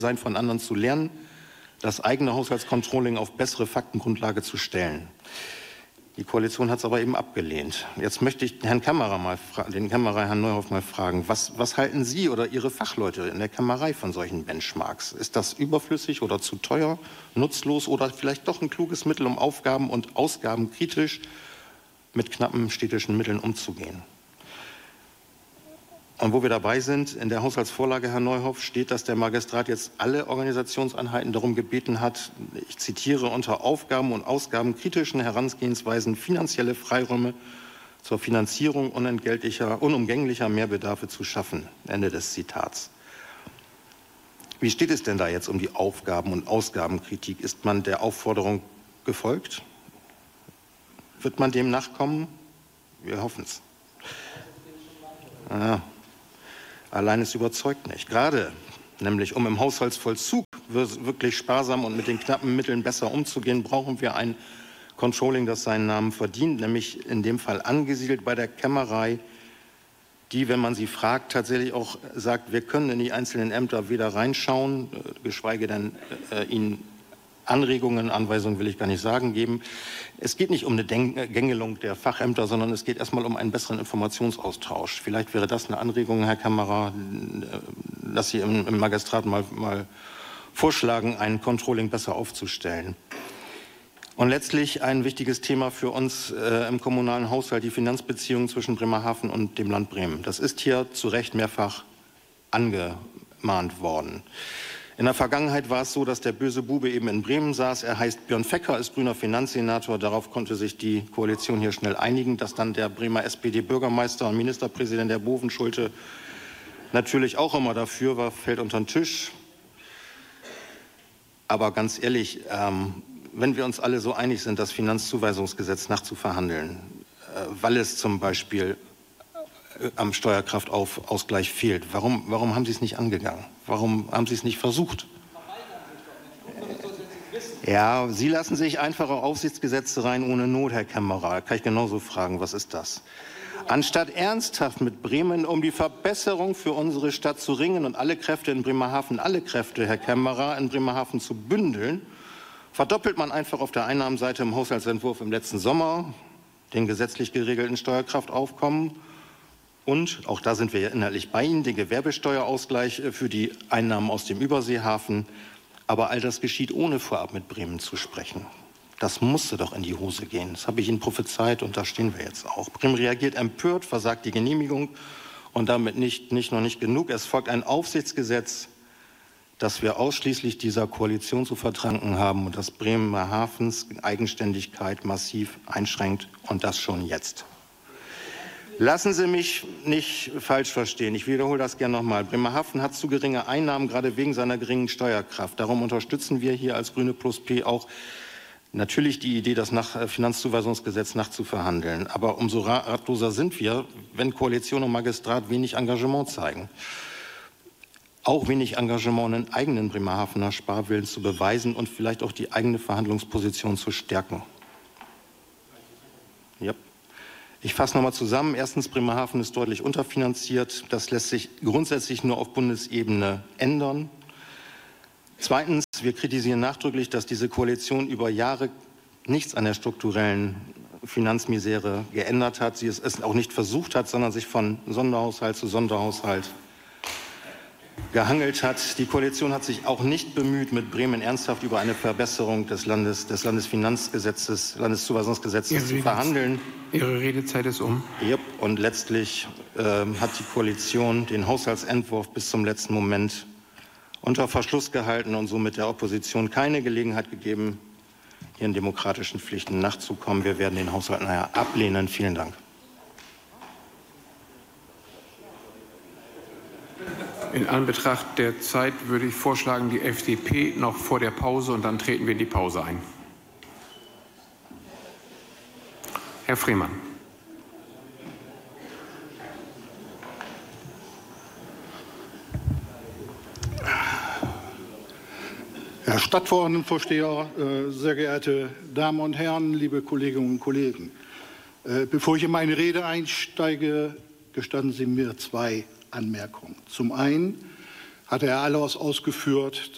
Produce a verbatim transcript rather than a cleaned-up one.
sein, von anderen zu lernen, das eigene Haushaltscontrolling auf bessere Faktengrundlage zu stellen. Die Koalition hat es aber eben abgelehnt. Jetzt möchte ich Herrn Kämmerer mal den Kämmerer Herrn Neuhoff mal fragen, was, was halten Sie oder Ihre Fachleute in der Kämmerei von solchen Benchmarks? Ist das überflüssig oder zu teuer, nutzlos oder vielleicht doch ein kluges Mittel, um Aufgaben und Ausgaben kritisch mit knappen städtischen Mitteln umzugehen? Und wo wir dabei sind, in der Haushaltsvorlage, Herr Neuhoff, steht, dass der Magistrat jetzt alle Organisationseinheiten darum gebeten hat, ich zitiere, unter Aufgaben und Ausgaben kritischen Herangehensweisen finanzielle Freiräume zur Finanzierung unentgeltlicher, unumgänglicher Mehrbedarfe zu schaffen. Ende des Zitats. Wie steht es denn da jetzt um die Aufgaben- und Ausgabenkritik? Ist man der Aufforderung gefolgt? Wird man dem nachkommen? Wir hoffen es. Ja. Allein es überzeugt nicht. Gerade nämlich, um im Haushaltsvollzug wirklich sparsam und mit den knappen Mitteln besser umzugehen, brauchen wir ein Controlling, das seinen Namen verdient, nämlich in dem Fall angesiedelt bei der Kämmerei, die, wenn man sie fragt, tatsächlich auch sagt, wir können in die einzelnen Ämter weder reinschauen, geschweige denn äh, ihnen Anregungen, Anweisungen will ich gar nicht sagen, geben. Es geht nicht um eine Gängelung der Fachämter, sondern es geht erstmal um einen besseren Informationsaustausch. Vielleicht wäre das eine Anregung, Herr Kämmerer, dass Sie im, im Magistrat mal, mal vorschlagen, ein Controlling besser aufzustellen. Und letztlich ein wichtiges Thema für uns äh, im kommunalen Haushalt, die Finanzbeziehungen zwischen Bremerhaven und dem Land Bremen. Das ist hier zu Recht mehrfach angemahnt worden. In der Vergangenheit war es so, dass der böse Bube eben in Bremen saß. Er heißt Björn Fecker, ist grüner Finanzsenator. Darauf konnte sich die Koalition hier schnell einigen, dass dann der Bremer S P D-Bürgermeister und Ministerpräsident der Bovenschulte natürlich auch immer dafür war, fällt unter den Tisch. Aber ganz ehrlich, ähm, wenn wir uns alle so einig sind, das Finanzzuweisungsgesetz nachzuverhandeln, äh, weil es zum Beispiel am Steuerkraftausgleich fehlt. Warum, warum haben Sie es nicht angegangen? Warum haben Sie es nicht versucht? Ja, Sie lassen sich einfache Aufsichtsgesetze rein ohne Not, Herr Kämmerer. Kann ich genauso fragen, was ist das? Anstatt ernsthaft mit Bremen um die Verbesserung für unsere Stadt zu ringen und alle Kräfte in Bremerhaven, alle Kräfte, Herr Kämmerer, in Bremerhaven zu bündeln, verdoppelt man einfach auf der Einnahmenseite im Haushaltsentwurf im letzten Sommer den gesetzlich geregelten Steuerkraftaufkommen. Und, auch da sind wir ja inhaltlich bei Ihnen, den Gewerbesteuerausgleich für die Einnahmen aus dem Überseehafen. Aber all das geschieht, ohne vorab mit Bremen zu sprechen. Das musste doch in die Hose gehen. Das habe ich Ihnen prophezeit und da stehen wir jetzt auch. Bremen reagiert empört, versagt die Genehmigung und damit nicht, nicht noch nicht genug. Es folgt ein Aufsichtsgesetz, das wir ausschließlich dieser Koalition zu verdanken haben und das Bremerhavens Eigenständigkeit massiv einschränkt und das schon jetzt. Lassen Sie mich nicht falsch verstehen. Ich wiederhole das gerne nochmal. Bremerhaven hat zu geringe Einnahmen, gerade wegen seiner geringen Steuerkraft. Darum unterstützen wir hier als Grüne Plus P auch natürlich die Idee, das nach Finanzzuweisungsgesetz nachzuverhandeln. Aber umso ratloser sind wir, wenn Koalition und Magistrat wenig Engagement zeigen. Auch wenig Engagement, einen eigenen Bremerhavener Sparwillen zu beweisen und vielleicht auch die eigene Verhandlungsposition zu stärken. Ja. Ich fasse nochmal zusammen. Erstens, Bremerhaven ist deutlich unterfinanziert. Das lässt sich grundsätzlich nur auf Bundesebene ändern. Zweitens, wir kritisieren nachdrücklich, dass diese Koalition über Jahre nichts an der strukturellen Finanzmisere geändert hat. Sie es auch nicht versucht hat, sondern sich von Sonderhaushalt zu Sonderhaushalt gehangelt hat. Die Koalition hat sich auch nicht bemüht, mit Bremen ernsthaft über eine Verbesserung des, Landes, des Landesfinanzgesetzes, Landeszuweisungsgesetzes zu verhandeln. Ihre Redezeit ist um. Yep. Und letztlich äh, hat die Koalition den Haushaltsentwurf bis zum letzten Moment unter Verschluss gehalten und somit der Opposition keine Gelegenheit gegeben, ihren demokratischen Pflichten nachzukommen. Wir werden den Haushalt nachher ablehnen. Vielen Dank. In Anbetracht der Zeit würde ich vorschlagen, die F D P noch vor der Pause, und dann treten wir in die Pause ein. Herr Freemann. Herr Stadtverordnetenvorsteher, sehr geehrte Damen und Herren, liebe Kolleginnen und Kollegen. Bevor ich in meine Rede einsteige, gestatten Sie mir zwei Anmerkungen. Zum einen hat Herr Allhaus ausgeführt,